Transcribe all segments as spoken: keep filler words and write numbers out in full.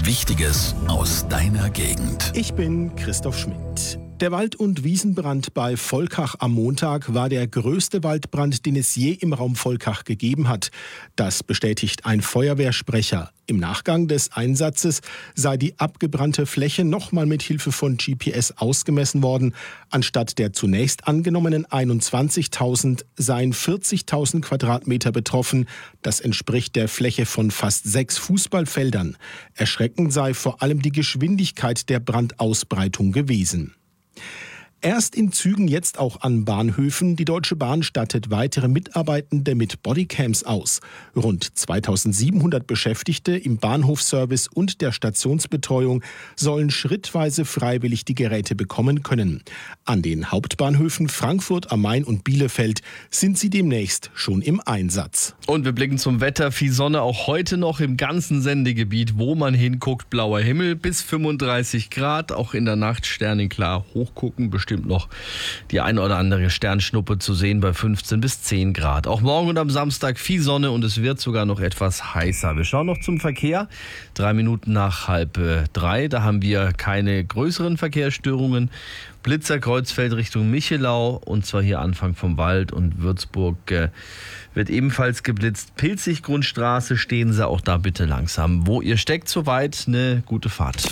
Wichtiges aus deiner Gegend. Ich bin Christoph Schmidt. Der Wald- und Wiesenbrand bei Volkach am Montag war der größte Waldbrand, den es je im Raum Volkach gegeben hat. Das bestätigt ein Feuerwehrsprecher. Im Nachgang des Einsatzes sei die abgebrannte Fläche nochmal mit Hilfe von G P S ausgemessen worden. Anstatt der zunächst angenommenen einundzwanzigtausend seien vierzigtausend Quadratmeter betroffen. Das entspricht der Fläche von fast sechs Fußballfeldern. Erschreckend sei vor allem die Geschwindigkeit der Brandausbreitung gewesen. Erst in Zügen, jetzt auch an Bahnhöfen. Die Deutsche Bahn stattet weitere Mitarbeitende mit Bodycams aus. Rund zweitausendsiebenhundert Beschäftigte im Bahnhofsservice und der Stationsbetreuung sollen schrittweise freiwillig die Geräte bekommen können. An den Hauptbahnhöfen Frankfurt am Main und Bielefeld sind sie demnächst schon im Einsatz. Und wir blicken zum Wetter. Viel Sonne auch heute noch im ganzen Sendegebiet, wo man hinguckt. Blauer Himmel bis fünfunddreißig Grad. Auch in der Nacht sternenklar hochgucken. Bestimmt noch die eine oder andere Sternschnuppe zu sehen bei fünfzehn bis zehn Grad. Auch morgen und am Samstag viel Sonne und es wird sogar noch etwas heißer. Wir schauen noch zum Verkehr. Drei Minuten nach halb äh, drei. Da haben wir keine größeren Verkehrsstörungen. Blitzer Kreuzfeld Richtung Michelau und zwar hier Anfang vom Wald und Würzburg äh, wird ebenfalls geblitzt. Pilzig-Grundstraße, stehen Sie auch da bitte langsam. Wo ihr steckt, soweit eine gute Fahrt.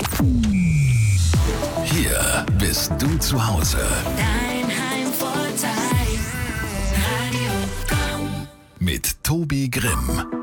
Hier bist du zu Hause. Dein Heimvorteil, Radio Komm. Mit Tobi Grimm.